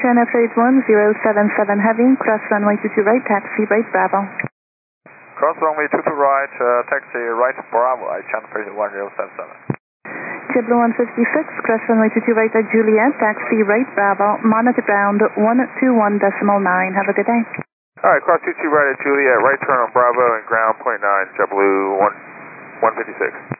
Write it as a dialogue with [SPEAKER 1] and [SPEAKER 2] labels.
[SPEAKER 1] China Flight 1077 Heavy, cross runway 22 right, taxi right, Bravo.
[SPEAKER 2] Cross runway 22 right, taxi right, Bravo, China Flight 1077.
[SPEAKER 1] JetBlue 156, cross runway 22 right at Juliet, taxi right, Bravo, monitor ground 121.9. Have a good day.
[SPEAKER 2] Alright, cross 22 right at Juliet, right turn on Bravo and ground .9, JetBlue 156.